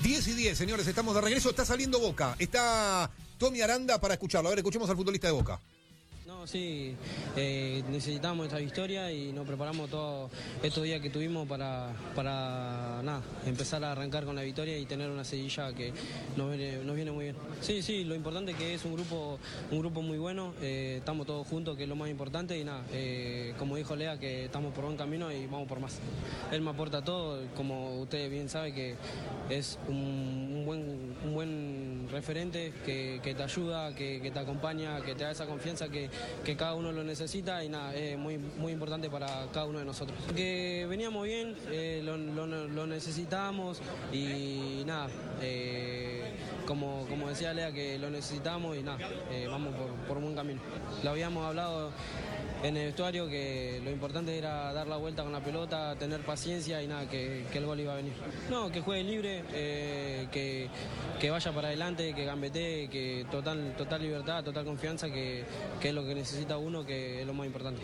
10:10, señores, estamos de regreso. Está saliendo Boca. Está Tommy Aranda para escucharlo. A ver, escuchemos al futbolista de Boca. No, sí, necesitamos esta victoria y nos preparamos todos estos días que tuvimos para empezar a arrancar con la victoria y tener una seguilla que nos viene muy bien. Sí, lo importante es que es un grupo muy bueno, estamos todos juntos, que es lo más importante y como dijo Lea, que estamos por buen camino y vamos por más. Él me aporta todo, como ustedes bien saben que es un buen referente que te ayuda, que te acompaña, que te da esa confianza que cada uno lo necesita y es muy importante para cada uno de nosotros. Que veníamos bien, lo necesitamos y como decía Lea, que lo necesitamos y vamos por buen camino. Lo habíamos hablado en el vestuario que lo importante era dar la vuelta con la pelota, tener paciencia y que el gol iba a venir. No, que juegue libre, que vaya para adelante, que gambetee, que total libertad, total confianza, que es lo que necesita uno, que es lo más importante.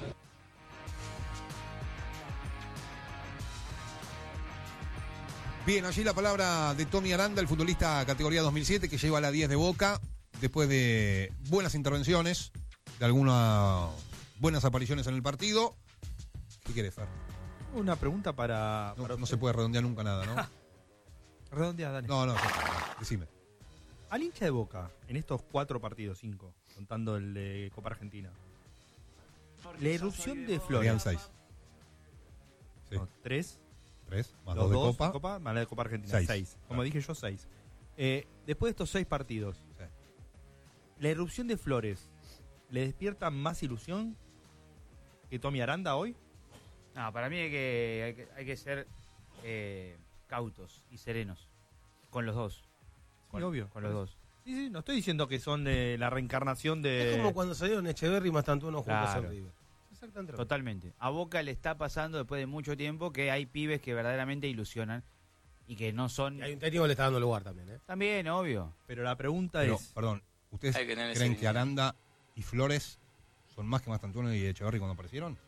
Bien, allí la palabra de Tommy Aranda, el futbolista categoría 2007 que lleva la 10 de Boca, después de buenas intervenciones, de algunas buenas apariciones en el partido. ¿Qué querés, Fer? Una pregunta para... No se puede redondear nunca nada, ¿no? Redondea, dale. No, decime. Al hincha de Boca, en estos 4 partidos, 5, contando el de Copa Argentina, la irrupción de Flores... Serían 6. Sí. No, 3. 3, más Los 2 de Copa. Más la de Copa Argentina, 6. 6. Como dije yo, 6. Después de estos 6 partidos, Sí. ¿la irrupción de Flores le despierta más ilusión que Tommy Aranda hoy? No, para mí hay que ser cautos y serenos con los dos. Sí, obvio. Con los dos. Sí, no estoy diciendo que son la reencarnación de... Es como cuando salieron Echeverri y Mastantuono juntos Claro. en River. Exactamente. Totalmente. A Boca le está pasando después de mucho tiempo que hay pibes que verdaderamente ilusionan y que no son... Y hay un técnico que le está dando lugar también, ¿eh? También, obvio. Pero la pregunta Pero, es... perdón, ¿ustedes Hay que tener creen ese que Aranda y Flores son más que Mastantuono y Echeverri cuando aparecieron?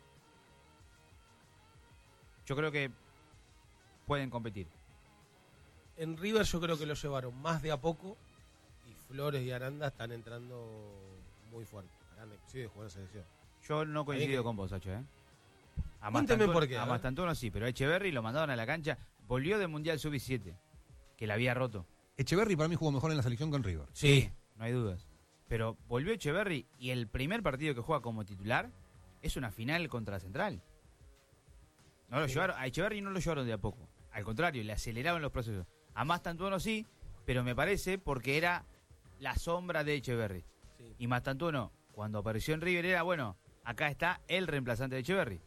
Yo creo que pueden competir. En River yo creo que lo llevaron más de a poco y Flores y Aranda están entrando muy fuerte. Aranda inclusive jugó en selección. Yo no coincido con vos, Sacho, ¿eh? A Cuénteme por qué, A a ver. Mastantuono sí, pero a Echeverri lo mandaron a la cancha. Volvió del Mundial Sub-17, que la había roto. Echeverri para mí jugó mejor en la selección que en River. Sí. No hay dudas. Pero volvió Echeverri y el primer partido que juega como titular es una final contra Central. No lo llevaron, a Echeverri no lo llevaron de a poco. Al contrario, le aceleraban los procesos. A Mastantuono sí, pero me parece porque era la sombra de Echeverri. Sí. Y Mastantuono, cuando apareció en River, era, bueno, acá está el reemplazante de Echeverri.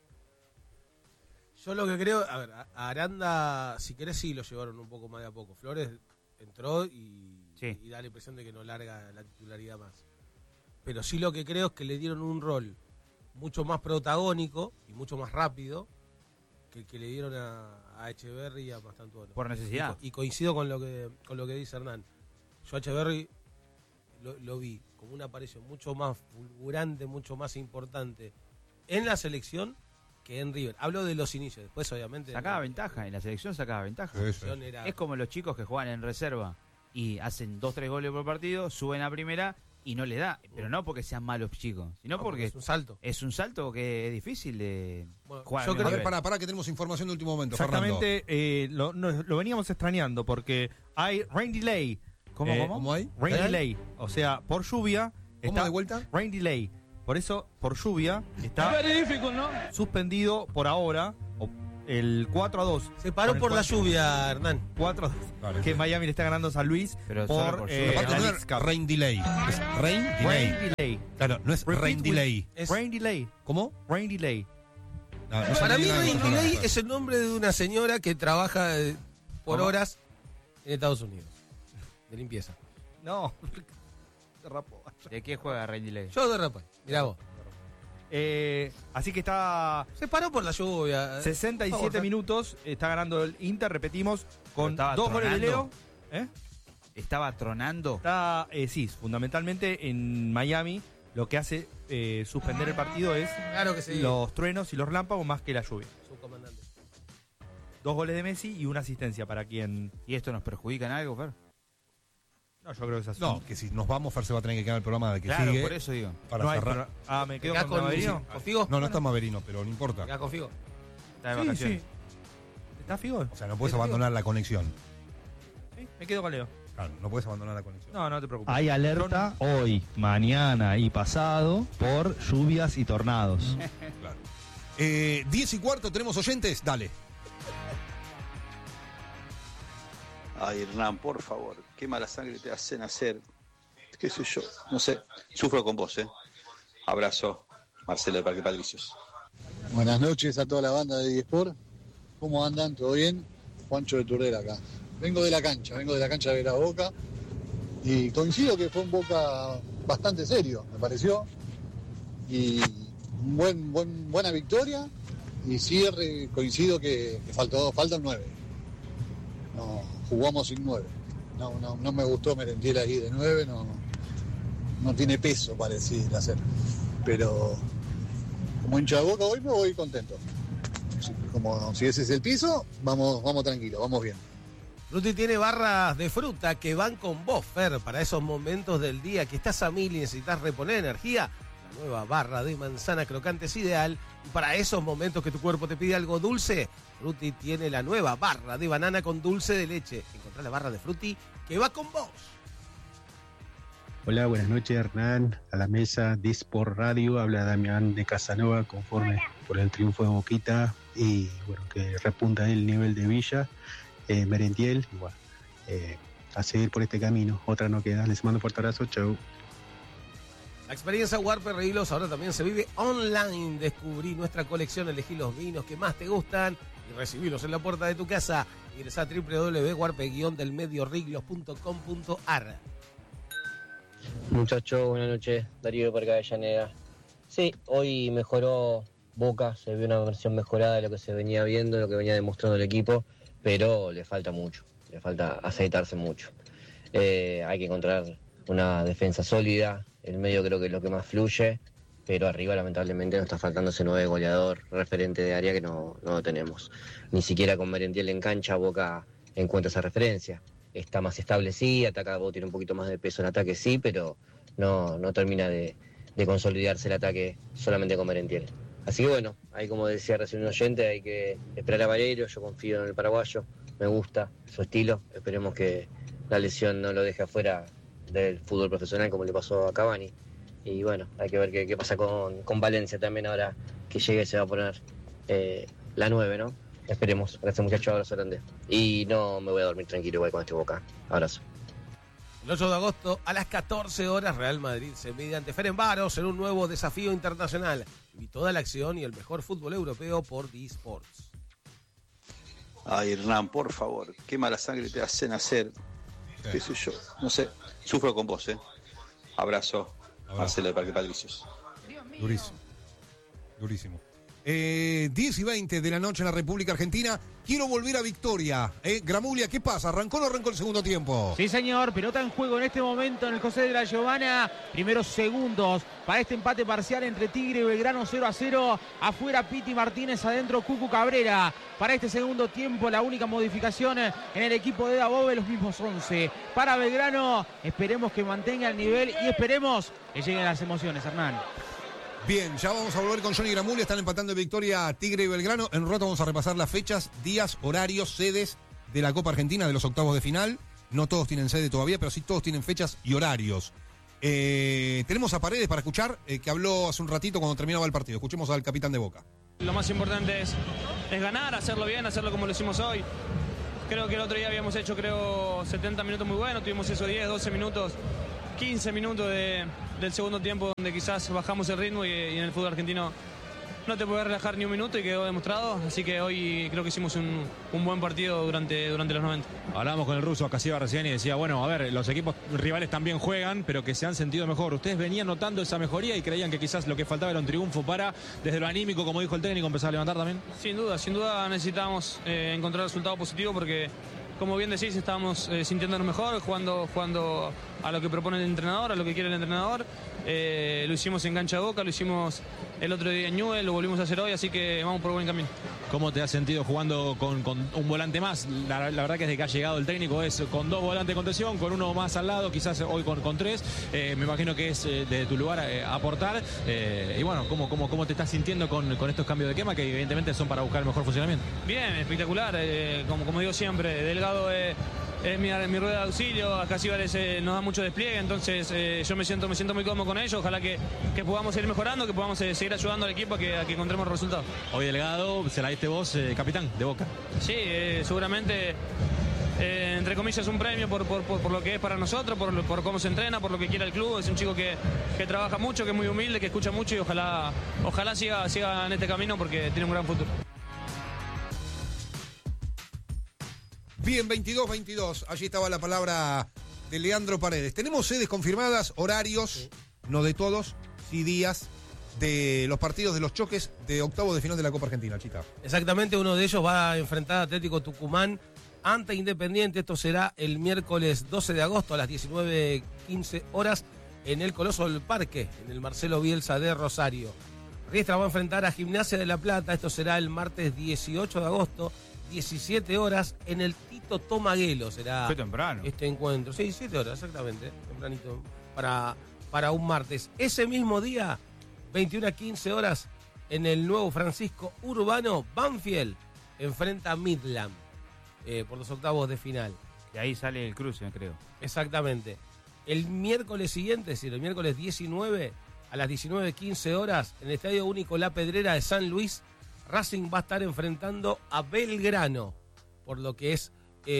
Yo lo que creo, a ver, a Aranda, si querés, sí lo llevaron un poco más de a poco. Flores entró y da la impresión de que no larga la titularidad más. Pero sí lo que creo es que le dieron un rol mucho más protagónico y mucho más rápido que el que le dieron a Echeverri y a Mastantuono. Por necesidad. Y coincido con lo que dice Hernán. Yo a Echeverri lo vi como una aparición mucho más fulgurante, mucho más importante en la selección que en River. Hablo de los inicios, después obviamente... Sacaba ventaja, en la selección sacaba ventaja. Es como los chicos que juegan en reserva y hacen 2-3 goles por partido, suben a primera y no le da. Pero no porque sean malos chicos, sino porque es un salto. Es un salto que es difícil de jugar. Yo creo que para que tenemos información de último momento. Exactamente, lo veníamos extrañando porque hay rain delay. ¿Cómo hay? Rain delay. O sea, por lluvia... ¿Cómo de vuelta? Rain delay. Por eso, por lluvia, está suspendido por ahora el 4-2. Se paró por la lluvia, Hernán. 4-2. Vale. Que Miami le está ganando a San Luis. Pero por rain delay. Es rain delay. Claro, no es rain delay. Es rain delay. ¿Cómo? Rain delay. No, para mí, rain delay es el nombre de una señora que trabaja por horas en Estados Unidos. De limpieza. No. ¿De qué juega Rain Delay? Yo de Rapay, mirá vos. Así que está... Se paró por la lluvia. 67 minutos, está ganando el Inter, repetimos, con 2 goles de Leo. ¿Estaba tronando? Está, sí, fundamentalmente en Miami lo que hace suspender el partido es claro que sí. Los truenos y los relámpagos más que la lluvia. Subcomandante. 2 goles de Messi y una asistencia para quien... ¿Y esto nos perjudica en algo, Fer? No, yo creo que es así. No, que si nos vamos, Fer se va a tener que quedar el programa de que Claro, sigue. por eso digo. Para No hay cerrar. me quedo ¿Acá con Maverino. con Figo? No está Maverino, pero no importa. ¿Acá con Figo? Está de Sí, vacaciones. sí. ¿Está Figo? O sea, no puedes abandonar la conexión. Sí, me quedo con Leo. Claro, no puedes abandonar la conexión. No, no te preocupes. Hay alerta hoy, mañana y pasado por lluvias y tornados. Claro. 10:15, ¿tenemos oyentes? Dale. Ay, Hernán, por favor, qué mala sangre te hacen hacer. ¿Qué sé yo? No sé. Sufro con vos, ¿eh? Abrazo, Marcelo de Parque Patricios. Buenas noches a toda la banda de eSport. ¿Cómo andan? ¿Todo bien? Juancho de Turdera acá. Vengo de la cancha de ver a Boca. Y coincido que fue un Boca bastante serio, me pareció. Y buena victoria. Y sí coincido que faltan 9. No, jugamos sin 9. No me gustó Merentiel ahí de 9, no tiene peso para decir hacer. Pero como hincha de Boca hoy me voy contento. Como si ese es el piso, vamos tranquilos, vamos bien. Frutti tiene barras de fruta que van con vos, Fer, para esos momentos del día que estás a mil y necesitas reponer energía. La nueva barra de manzana crocante es ideal. Y para esos momentos que tu cuerpo te pide algo dulce, Frutti tiene la nueva barra de banana con dulce de leche. Encontrá la barra de Frutti que va con vos. Hola, buenas noches, Hernán, a la mesa de eSport Radio. Habla Damián de Casanova, conforme por el triunfo de Boquita y bueno, que repunta el nivel de Villa. Merentiel, igual, a seguir por este camino. Otra no queda. Les mando un fuerte abrazo. Chau. La experiencia Warper Rehilos ahora también se vive online. Descubrí nuestra colección, elegí los vinos que más te gustan y recibirlos en la puerta de tu casa. Ingresa a www.warpe-delmedioriglos.com.ar. Muchachos, buenas noches. Darío de Parque Avellaneda. Sí, hoy mejoró Boca, se vio una versión mejorada de lo que se venía viendo, de lo que venía demostrando el equipo, pero le falta mucho, le falta aceitarse mucho. Hay que encontrar una defensa sólida, el medio creo que es lo que más fluye, pero arriba lamentablemente nos está faltando ese 9 goleador referente de área que no lo tenemos. Ni siquiera con Merentiel en cancha Boca encuentra esa referencia. Está más establecida, ataca, tiene un poquito más de peso en ataque, sí, pero no termina de consolidarse el ataque solamente con Merentiel. Así que bueno, ahí como decía recién un oyente, hay que esperar a Vareiro, yo confío en el paraguayo, me gusta su estilo, esperemos que la lesión no lo deje afuera del fútbol profesional como le pasó a Cavani. Y bueno, hay que ver qué pasa con Valencia también ahora que llegue se va a poner la 9, ¿no? Esperemos. Gracias muchachos, abrazo grande. Y no me voy a dormir tranquilo igual con este Boca. Abrazo. El 8 de agosto a las 14 horas Real Madrid se mide ante Ferencváros en un nuevo desafío internacional. Y toda la acción y el mejor fútbol europeo por eSports. Ay, Hernán, por favor, qué mala sangre te hacen hacer. ¿Qué sé yo? No sé. Sufro con vos, ¿eh? Abrazo, Marcelo de Parque Patricios. Durísimo. Durísimo. 10:20 de la noche en la República Argentina. Quiero volver a Victoria. Gramulia, ¿qué pasa? ¿Arrancó o no arrancó el segundo tiempo? Sí, señor. Pelota en juego en este momento en el José de la Giovanna. Primeros segundos para este empate parcial entre Tigre y Belgrano 0-0. Afuera Piti Martínez, adentro Cucu Cabrera. Para este segundo tiempo la única modificación en el equipo de Dabove, los mismos 11. Para Belgrano, esperemos que mantenga el nivel y esperemos que lleguen las emociones, Hernán. Bien, ya vamos a volver con Johnny Gramulia. Están empatando en victoria Tigre y Belgrano. En un rato vamos a repasar las fechas, días, horarios, sedes de la Copa Argentina de los octavos de final. No todos tienen sede todavía, pero sí todos tienen fechas y horarios. Tenemos a Paredes para escuchar, que habló hace un ratito cuando terminaba el partido. Escuchemos al capitán de Boca. Lo más importante es ganar, hacerlo bien, hacerlo como lo hicimos hoy. Creo que el otro día habíamos hecho 70 minutos muy buenos, tuvimos esos 10, 12 minutos, 15 minutos del segundo tiempo donde quizás bajamos el ritmo y en el fútbol argentino no te puedes relajar ni un minuto y quedó demostrado, así que hoy creo que hicimos un buen partido durante los 90. Hablábamos con el ruso Casiva recién y decía, bueno, a ver, los equipos rivales también juegan, pero que se han sentido mejor. ¿Ustedes venían notando esa mejoría y creían que quizás lo que faltaba era un triunfo para, desde lo anímico, como dijo el técnico, empezar a levantar también? Sin duda necesitábamos encontrar resultado positivo porque, como bien decís, estábamos sintiéndonos mejor, jugando a lo que propone el entrenador, a lo que quiere el entrenador. Lo hicimos en cancha de Boca, lo hicimos el otro día en Newell, lo volvimos a hacer hoy, así que vamos por buen camino. ¿Cómo te has sentido jugando con un volante más? La verdad que desde que ha llegado el técnico es con 2 volantes de contención, con uno más al lado, quizás hoy con 3. Me imagino que es de tu lugar aportar. Y bueno, ¿cómo te estás sintiendo con estos cambios de quema que evidentemente son para buscar el mejor funcionamiento? Bien, espectacular. Como digo siempre, Delgado es mi rueda de auxilio. Acá Cásivales nos da mucho despliegue, entonces yo me siento muy cómodo con ellos. Ojalá que podamos seguir mejorando, que podamos seguir ayudando al equipo a que encontremos resultados. Hoy Delgado, se la diste vos, capitán de Boca. Sí, seguramente, entre comillas, un premio por lo que es para nosotros, por cómo se entrena, por lo que quiere el club. Es un chico que trabaja mucho, que es muy humilde, que escucha mucho y ojalá siga en este camino porque tiene un gran futuro. Bien, 22-22. Allí estaba la palabra de Leandro Paredes. Tenemos sedes confirmadas, horarios, no de todos, sí días, de los partidos de los choques de octavos de final de la Copa Argentina, Chita. Exactamente, uno de ellos va a enfrentar a Atlético Tucumán ante Independiente. Esto será el miércoles 12 de agosto a las 19:15 horas en el Coloso del Parque, en el Marcelo Bielsa de Rosario. Riestra va a enfrentar a Gimnasia de La Plata. Esto será el martes 18 de agosto, 17 horas, en el Tito Tomaguelo será temprano. Este encuentro. Sí, 7 horas, exactamente, tempranito, para un martes. Ese mismo día, 21:15 horas, en el nuevo Francisco Urbano, Banfield enfrenta a Midland por los octavos de final. Y ahí sale el cruce, creo. Exactamente. El miércoles siguiente, es decir, el miércoles 19, a las 19:15 horas, en el Estadio Único La Pedrera de San Luis, Racing va a estar enfrentando a Belgrano, por lo que es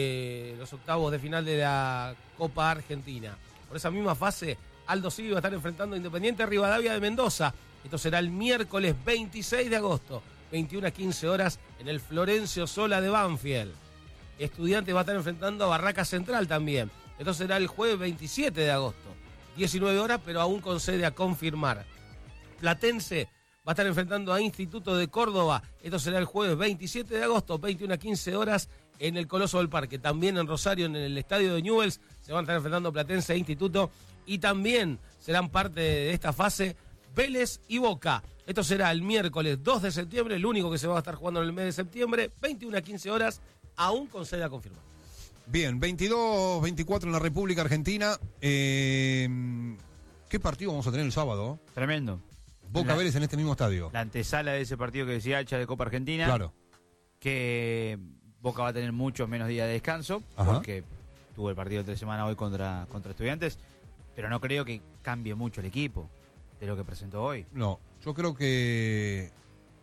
los octavos de final de la Copa Argentina. Por esa misma fase, Aldo Civi va a estar enfrentando a Independiente Rivadavia de Mendoza. Esto será el miércoles 26 de agosto, 21:15 horas, en el Florencio Sola de Banfield. Estudiantes va a estar enfrentando a Barraca Central también. Esto será el jueves 27 de agosto, 19 horas, pero aún con sede a confirmar. Platense va a estar enfrentando a Instituto de Córdoba. Esto será el jueves 27 de agosto, 21:15 horas, en el Coloso del Parque. También en Rosario, en el estadio de Newell's, se van a estar enfrentando Platense e Instituto. Y también serán parte de esta fase Vélez y Boca. Esto será el miércoles 2 de septiembre, el único que se va a estar jugando en el mes de septiembre, 21:15 horas, aún con sede a confirmar. Bien, 22-24 en la República Argentina. ¿Qué partido vamos a tener el sábado? Tremendo. Boca Vélez en este mismo estadio. La antesala de ese partido que decía Hacha de Copa Argentina. Claro. Que Boca va a tener muchos menos días de descanso. Ajá. Porque tuvo el partido de 3 semanas hoy contra Estudiantes. Pero no creo que cambie mucho el equipo de lo que presentó hoy. No, yo creo que...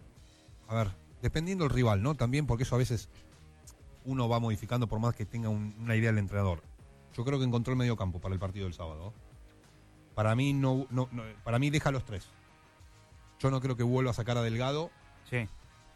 A ver, dependiendo del rival, ¿no? También porque eso a veces uno va modificando por más que tenga una idea del entrenador. Yo creo que encontró el medio campo para el partido del sábado. Para mí para mí deja los 3. Yo no creo que vuelva a sacar a Delgado. Sí.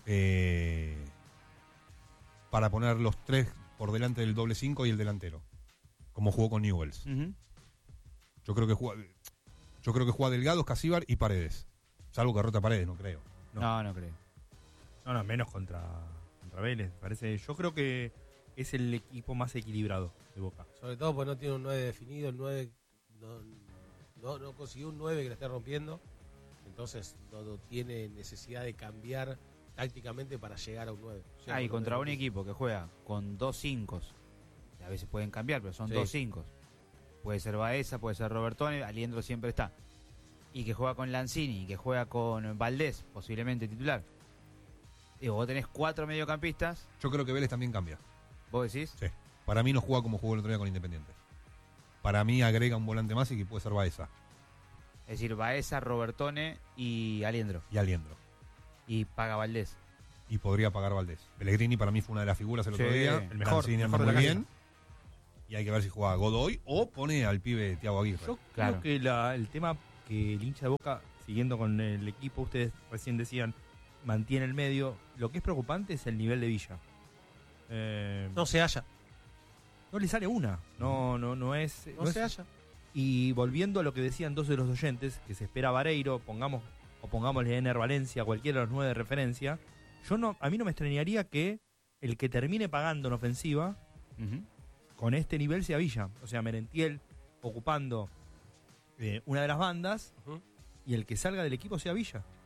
Para poner los 3 por delante del doble 5 y el delantero. Como jugó con Newell's. Uh-huh. Yo creo que juega Delgado, Casíbar y Paredes. Salvo que rota Paredes, no creo. No creo. No, menos contra Vélez. Parece. Yo creo que es el equipo más equilibrado de Boca. Sobre todo porque no tiene un 9 definido. El 9 no consiguió un 9 que la esté rompiendo. Entonces no tiene necesidad de cambiar tácticamente para llegar a un 9. Y contra un equipo que juega con 2 5, a veces pueden cambiar, pero son 2 5. Puede ser Baeza, puede ser Robertone, Aliendro siempre está. Y que juega con Lanzini, y que juega con Valdés, posiblemente titular. Digo, vos tenés 4 mediocampistas. Yo creo que Vélez también cambia. ¿Vos decís? Sí. Para mí no juega como jugó el otro día con Independiente. Para mí agrega un volante más y que puede ser Baeza. Es decir, Baeza, Robertone y Aliendro. Y paga Valdés. Y podría pagar Valdés. Pellegrini para mí fue una de las figuras el otro día. El mejor muy bien. Y hay que ver si juega Godoy o pone al pibe Thiago Aguirre. Yo creo que el tema que el hincha de Boca, siguiendo con el equipo, ustedes recién decían, mantiene el medio. Lo que es preocupante es el nivel de Villa. No se halla. No le sale una. No se halla. Y volviendo a lo que decían dos de los oyentes, que se espera Vareiro, pongámosle Ener Valencia, cualquiera de los 9 de referencia, a mí no me extrañaría que el que termine pagando en ofensiva con este nivel sea Villa. O sea, Merentiel ocupando una de las bandas y el que salga del equipo sea Villa.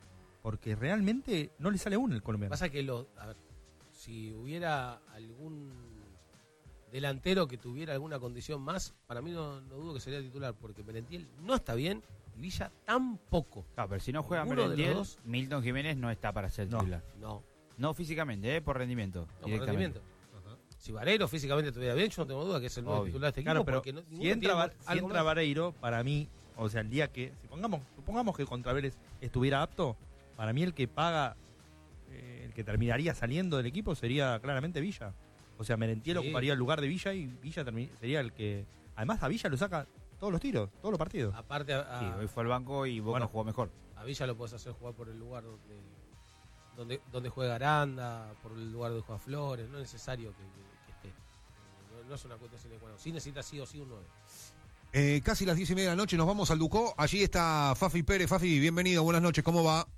porque realmente no le sale uno el colombiano. Pasa que a ver, si hubiera algún delantero que tuviera alguna condición más, para mí no dudo que sería titular, porque Merentiel no está bien y Villa tampoco. Claro, pero si no juega Ninguno de Merentiel, los dos. Milton Jiménez no está para ser titular. No físicamente, por rendimiento. No, por rendimiento. Si Vareiro físicamente estuviera bien, yo no tengo duda que es el nuevo titular de este claro, equipo. pero Porque no, si entra Vareiro, para mí, o sea, el día que, supongamos que contra Vélez estuviera apto, para mí el que paga, el que terminaría saliendo del equipo sería claramente Villa. O sea, Merentiel ocuparía el lugar de Villa y Villa sería el que... Además, a Villa lo saca todos los tiros, todos los partidos. Aparte, sí, hoy fue al banco y Boca jugó mejor. A Villa lo puedes hacer jugar por el lugar donde juega Aranda, por el lugar donde juega Flores. No es necesario que esté. No es una cuestión sine qua non. Sí necesita sí o sí un 9. Casi las 10:30 de la noche, nos vamos al Ducó. Allí está Fafi Pérez. Fafi, bienvenido, buenas noches, ¿cómo va?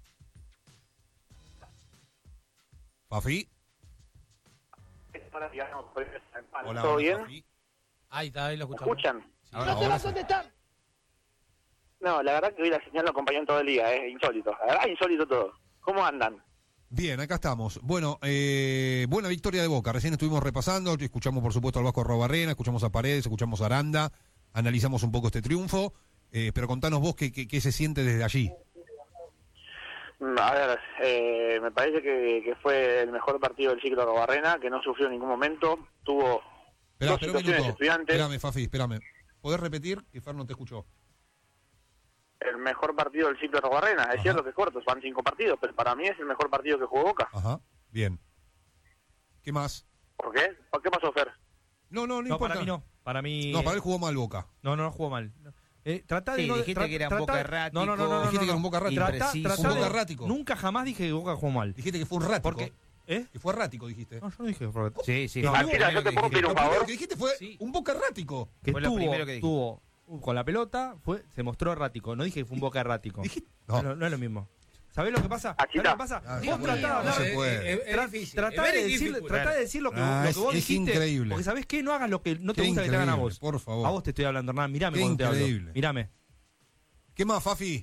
Fafi. Hola, ¿Todo bien? Fafi. Ahí está, ahí lo ¿Me escuchamos. escuchan? Sí, no te va a contestar. No, la verdad que hoy la señal lo acompañó en todo el día, es insólito. La verdad, insólito todo. ¿Cómo andan? Bien, acá estamos. Bueno, buena victoria de Boca. Recién estuvimos repasando, escuchamos por supuesto al Vasco Arrobarrena, escuchamos a Paredes, escuchamos a Aranda, analizamos un poco este triunfo, pero contanos vos qué se siente desde allí. A ver, me parece que fue el mejor partido del ciclo Arrobarrena, que no sufrió en ningún momento, tuvo dos situaciones estudiantes. Espérame, Fafi, espérame. ¿Podés repetir? Que Fer no te escuchó. El mejor partido del ciclo Arrobarrena, es cierto que es corto, son 5 partidos, pero para mí es el mejor partido que jugó Boca. Ajá, bien. ¿Qué más? ¿Por qué? ¿Por qué pasó, Fer? No importa. Para mí no. Para mí... No, para él jugó mal Boca. No jugó mal. Tratá de dijiste que era un Boca errático. No. Dijiste que era un Boca errático. Un Boca errático. Nunca jamás dije que Boca jugó mal. Dijiste que fue un errático. Porque, que fue errático, dijiste. No, yo no dije que fue errático. Sí. No, Martina, yo te puedo pedir un favor. Lo que dijiste fue un Boca errático. Que fue lo primero que dije. tuvo con la pelota, se mostró errático. No dije que fue un Boca errático. No es lo mismo. ¿Sabés lo que pasa? Vos tratá de decir lo que vos dijiste. Increíble. Porque ¿sabés qué? No hagas lo que no te gusta que te hagan a vos. Por favor. A vos te estoy hablando, Hernán. Mirame cuando te hablo. Mirame. ¿Qué más, Fafi?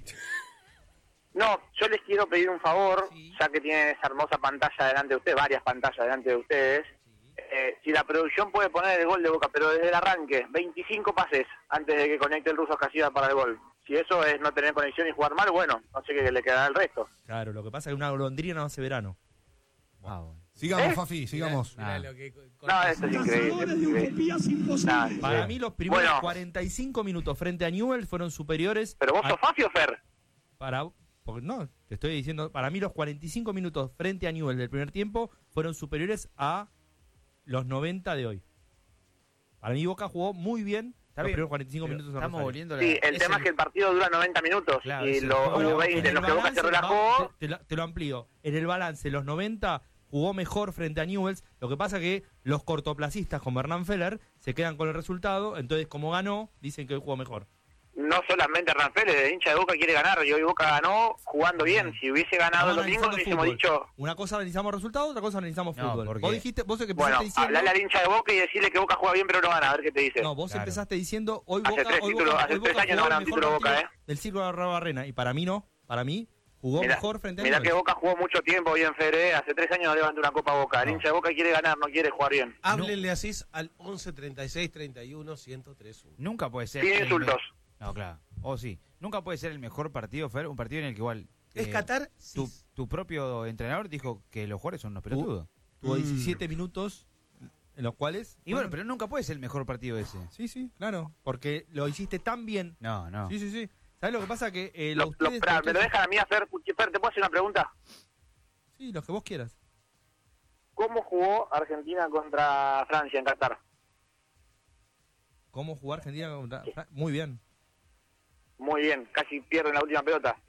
No, yo les quiero pedir un favor, ya que tienen esa hermosa pantalla delante de ustedes, varias pantallas delante de ustedes. Si la producción puede poner el gol de Boca, pero desde el arranque, 25 pases antes de que conecte el ruso Casillas para el gol. Si eso es no tener conexión y jugar mal, bueno, no sé qué le quedará al resto. Claro, lo que pasa es que una golondrina no hace verano. Sigamos, Fafi, sigamos. No, esto es increíble. Para mí los primeros 45 minutos frente a Newell's fueron superiores. ¿Pero vos sos Fafi o Fer? Porque no, te estoy diciendo, para mí los 45 minutos frente a Newell's del primer tiempo fueron superiores a los 90 de hoy. Para mí Boca jugó muy bien los primeros 45 minutos. Estamos volviendo. Sí, el tema es que el partido dura 90 minutos y los 20 en los que Boca se relajó. Te lo amplío. En el balance, los 90 jugó mejor frente a Newell's. Lo que pasa que los cortoplacistas como Hernán Feller se quedan con el resultado. Entonces, como ganó, dicen que hoy jugó mejor. No solamente Hernán Feller, el hincha de Boca quiere ganar y hoy Boca ganó jugando bien. Si hubiese ganado el domingo, hubiésemos dicho... Una cosa analizamos resultados, otra cosa analizamos fútbol. Porque... Vos dijiste, vos que bueno, diciendo... hablale al hincha de Boca y decirle que Boca juega bien pero no gana, a ver qué te dice. No, vos empezaste diciendo, hoy hace Boca... Hace 3 años no gana un título Boca, del ciclo de Arrobarrena, y para mí no, para mí jugó mejor frente a Mirá que Boca jugó mucho tiempo bien, Fede, hace 3 años no levantó una Copa Boca. El hincha de Boca quiere ganar, no quiere jugar bien. Háblenle así al 11 36 31 103 1. Nunca puede ser... Sin insultos. No, claro. Sí. Nunca puede ser el mejor partido, Fer, un partido en el que igual... Es Qatar. Tu propio entrenador dijo que los jugadores son unos pelotudos. Tuvo 17 minutos en los cuales... Y bueno, pero nunca puede ser el mejor partido ese. Sí, claro. Porque lo hiciste tan bien. No. Sí. ¿Sabes lo que pasa? Que ¿me lo dejan a mí hacer? Fer, ¿te puedo hacer una pregunta? Sí, lo que vos quieras. ¿Cómo jugó Argentina contra Francia en Qatar? ¿Cómo jugó Argentina contra Francia? Muy bien. Muy bien, casi pierden la última pelota.